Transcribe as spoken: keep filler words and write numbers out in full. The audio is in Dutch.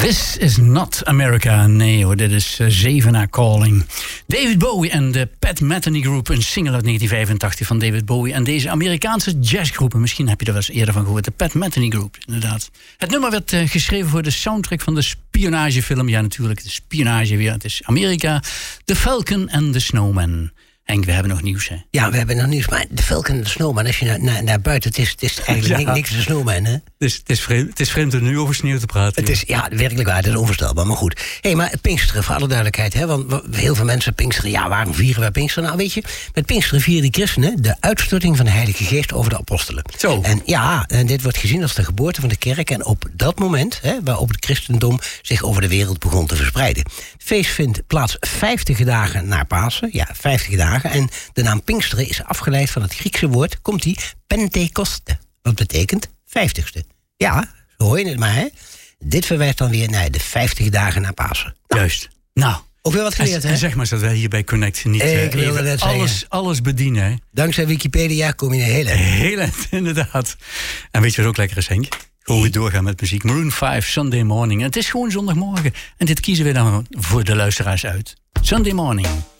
This is not America. Nee hoor, dit is uh, Zevenaar Calling. David Bowie en de Pat Metheny Group. Een single uit negentien vijfentachtig van David Bowie. En deze Amerikaanse jazzgroep. Misschien heb je er wel eens eerder van gehoord. De Pat Metheny Group, inderdaad. Het nummer werd uh, geschreven voor de soundtrack van de spionagefilm. Ja, natuurlijk, de spionage weer. Het is Amerika. The Falcon and the Snowman. Henk, we hebben nog nieuws, hè? Ja, we hebben nog nieuws. Maar de Falcon en de Snowman, als je naar, naar, naar buiten... Het is, het is eigenlijk ja. niks een snowman, hè? Het is, het, is vreemd, het is vreemd om nu over sneeuw te praten. Het is, ja, werkelijk waar. Het is onvoorstelbaar, maar goed. Hé, hey, maar Pinksteren, voor alle duidelijkheid, hè? Want heel veel mensen Pinksteren... Ja, waarom vieren wij Pinksteren? Nou, weet je, met Pinksteren vieren die christenen... de uitstorting van de Heilige Geest over de apostelen. Zo. En ja, en dit wordt gezien als de geboorte van de kerk... en op dat moment, hè, waarop het christendom... zich over de wereld begon te verspreiden. Het feest vindt plaats vijftig dagen na Pasen. Ja, vijftig dagen. En de naam Pinksteren is afgeleid van het Griekse woord... komt-ie, Pentekoste. Wat betekent vijftigste. Ja, zo hoor je het maar, hè? Dit verwijst dan weer naar de vijftig dagen na Pasen. Nou, juist. Nou, ook weer wat geleerd, hè? En zeg maar eens dat wij hier bij Connect niet Ik uh, wilde net alles, zeggen. alles bedienen, hè? Dankzij Wikipedia kom je een hele... Hele, inderdaad. En weet je wat ook lekker is, Henk? Gewoon weer doorgaan met muziek. Maroon vijf, Sunday Morning. En het is gewoon zondagmorgen. En dit kiezen we dan voor de luisteraars uit. Sunday Morning.